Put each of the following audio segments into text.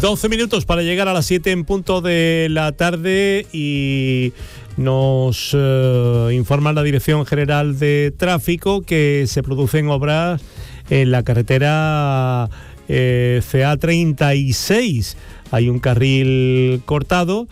12 minutos para llegar a las 7 en punto de la tarde y nos informa la Dirección General de Tráfico que se producen obras en la carretera CA36. Hay un carril cortado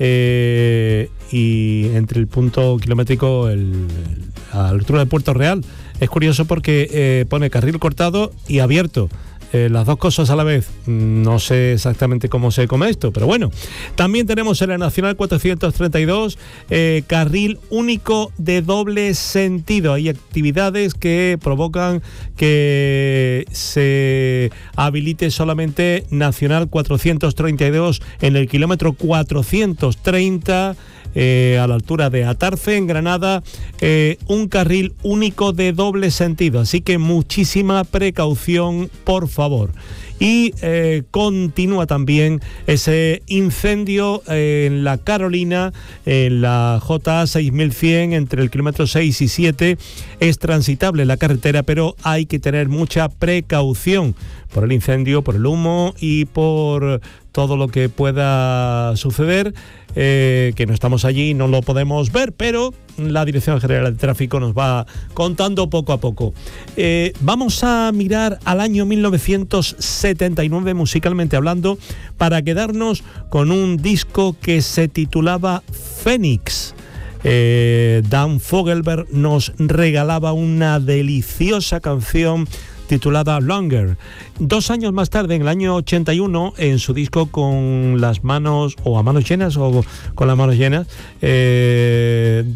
y entre el punto kilométrico a la altura de Puerto Real. Es curioso porque pone carril cortado y abierto. Las dos cosas a la vez. No sé exactamente cómo se come esto, pero bueno. También tenemos en la Nacional 432 carril único de doble sentido. Hay actividades que provocan que se habilite solamente Nacional 432 en el kilómetro 430 a la altura de Atarfe, en Granada, un carril único de doble sentido. Así que muchísima precaución, por favor. Y continúa también ese incendio en la Carolina, en la JA 6100, entre el kilómetro 6 y 7. Es transitable la carretera, pero hay que tener mucha precaución por el incendio, por el humo y por todo lo que pueda suceder, que no estamos allí, no lo podemos ver, pero la Dirección General de Tráfico nos va contando poco a poco. Vamos a mirar al año 1979, musicalmente hablando, para quedarnos con un disco que se titulaba Phoenix. Dan Fogelberg nos regalaba una deliciosa canción titulada Longer. 2 años más tarde, en el año 81, en su disco Con las manos, o a manos llenas, o con las manos llenas, de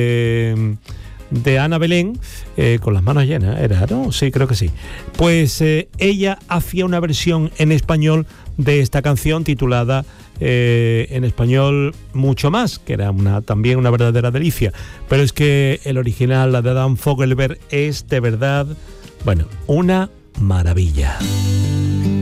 Ana Belén, con las manos llenas, ¿era, no? Sí, creo que sí. Pues ella hacía una versión en español de esta canción titulada en español Mucho Más, que era también una verdadera delicia. Pero es que el original, la de Dan Fogelberg, es de verdad, bueno, una maravilla.